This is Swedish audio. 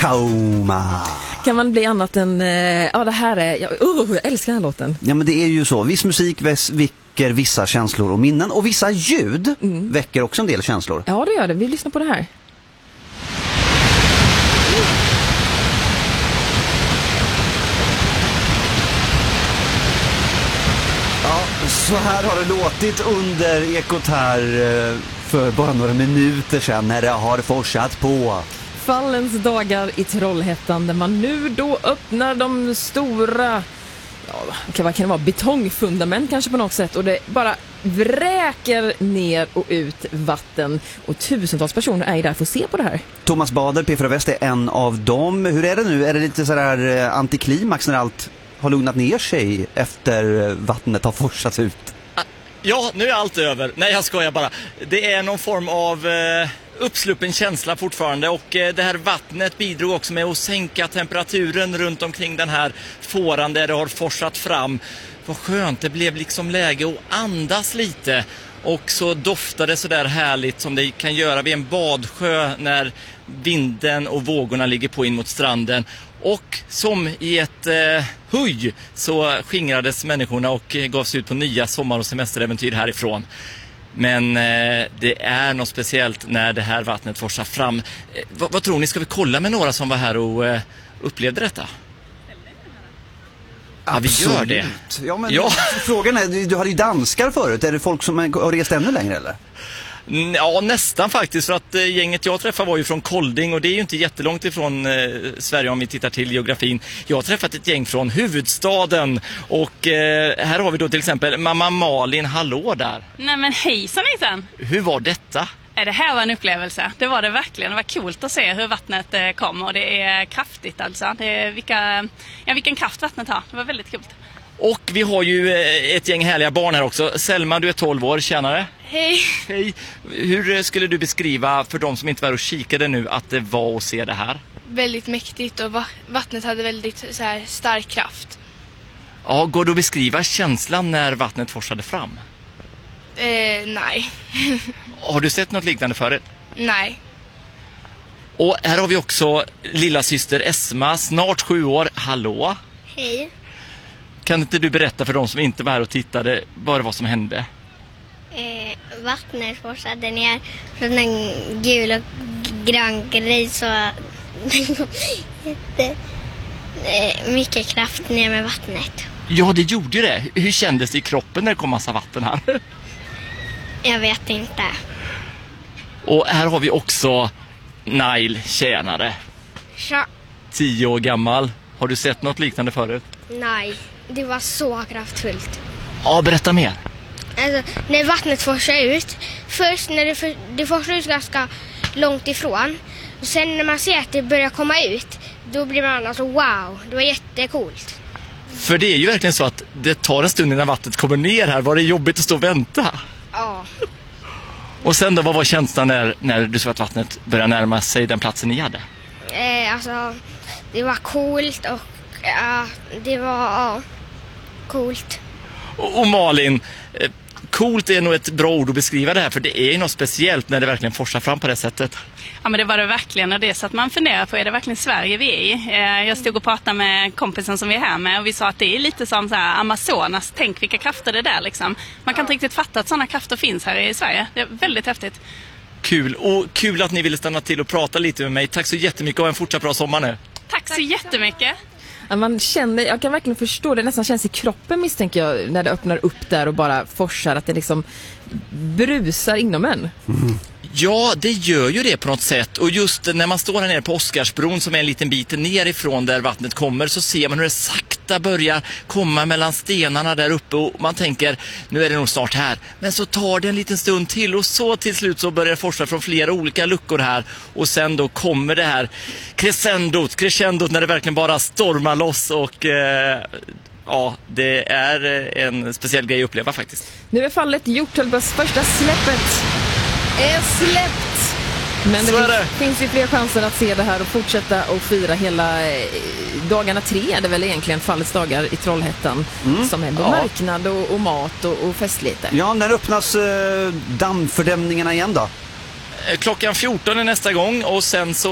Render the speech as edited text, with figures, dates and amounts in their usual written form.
Kauma. Kan man bli annat än... ja, det här är... jag älskar den här låten. Ja, men det är ju så. Viss musik väcker vissa känslor och minnen. Och vissa ljud väcker också en del känslor. Ja, det gör det. Vi lyssnar på det här. Ja, så här har det låtit under Ekot här för bara några minuter sedan när det har forsat på. Fallens dagar i Trollhättan där man nu då öppnar de stora, vad kan det vara, betongfundament kanske på något sätt, och det bara vräker ner och ut vatten och tusentals personer är där för att se på det här. Thomas Bader, P4 Väst, är en av dem. Hur är det nu? Är det lite sådär antiklimax när allt har lugnat ner sig efter vattnet har forsats ut? Ja, nu är allt över. Nej, jag skojar bara. Det är någon form av uppsluppen känsla fortfarande, och det här vattnet bidrog också med att sänka temperaturen runt omkring den här fåran där det har forsat fram. Vad skönt, det blev liksom läge att andas lite, och så doftade det så där härligt som det kan göra vid en badsjö när vinden och vågorna ligger på in mot stranden. Och som i ett huj så skingrades människorna och gavs ut på nya sommar- och semesteräventyr härifrån. Men det är något speciellt när det här vattnet forsar fram. Vad tror ni? Ska vi kolla med några som var här och upplevde detta? Ja, vi gör det. Ja, men frågan är, du hade ju danskar förut. Är det folk som har rest ännu längre eller? Ja, nästan faktiskt, för att gänget jag träffade var ju från Kolding, och det är ju inte jättelångt ifrån Sverige om vi tittar till geografin. Jag har träffat ett gäng från huvudstaden, och här har vi då till exempel mamma Malin. Hallå där. Nej men hejsan hejsan. Hur var detta? Det här var en upplevelse. Det var det verkligen. Det var coolt att se hur vattnet kom, och det är kraftigt alltså. Det är vilken kraft vattnet har. Det var väldigt coolt. Och vi har ju ett gäng härliga barn här också. Selma, du är 12 år, tjänare. Hej. Hej. Hur skulle du beskriva för de som inte var och kikade nu att det var att se det här? Väldigt mäktigt, och vattnet hade väldigt så här stark kraft. Ja, går du att beskriva känslan när vattnet forsade fram? Nej. Har du sett något liknande förut? Nej. Och här har vi också lilla syster Esma, snart 7 år. Hallå? Hej. Kan inte du berätta för de som inte var här och tittade vad som hände? Vattnet forsade ner från en gul och grön grej, så mycket kraft ner med vattnet. Ja, det gjorde det. Hur kändes det i kroppen när det kom massa vatten här? Jag vet inte. Och här har vi också Nail, tjänare. Tja. 10 år gammal. Har du sett något liknande förut? Nej, det var så kraftfullt. Ja, berätta mer. Alltså, när vattnet forsar ut, först när det forsar ut ganska långt ifrån, och sen när man ser att det börjar komma ut, då blir man alltså wow, det var jättecoolt. För det är ju verkligen så att det tar en stund innan vattnet kommer ner här. Var det jobbigt att stå och vänta? Ja. Och sen då, vad var känslan när du såg att vattnet började närma sig den platsen ni hade? Alltså, det var coolt, och det var coolt. Och Malin, coolt är nog ett bra ord att beskriva det här, för det är ju något speciellt när det verkligen forsar fram på det sättet. Ja, men det var det verkligen, och det så att man funderar på, är det verkligen Sverige vi är i? Jag stod och pratade med kompisen som vi är här med, och vi sa att det är lite som så här Amazonas, tänk vilka krafter det är där liksom. Man kan inte riktigt fatta att sådana krafter finns här i Sverige. Det är väldigt häftigt. Kul, och kul att ni ville stanna till och prata lite med mig. Tack så jättemycket och en fortsatt bra sommar nu. Tack så jättemycket. Man känner, jag kan verkligen förstå, det nästan känns i kroppen misstänker jag när det öppnar upp där och bara forsar, att det liksom brusar inom en. Ja, det gör ju det på något sätt. Och just när man står här nere på Oscarsbron, som är en liten bit nerifrån där vattnet kommer, så ser man hur det sakta börjar komma mellan stenarna där uppe, och man tänker, nu är det nog snart här. Men så tar det en liten stund till, och så till slut så börjar det forsa från flera olika luckor här. Och sen då kommer det här crescendot när det verkligen bara stormar loss, och ja, det är en speciell grej att uppleva faktiskt. Nu är fallet gjort, första släppet är släppt. Men det finns ju fler chanser att se det här och fortsätta och fira hela dagarna 3. Det är väl egentligen fallets dagar i Trollhättan som är marknad och mat och festligheter. Ja, när öppnas dammfördämningarna igen då? Klockan 14 är nästa gång, och sen så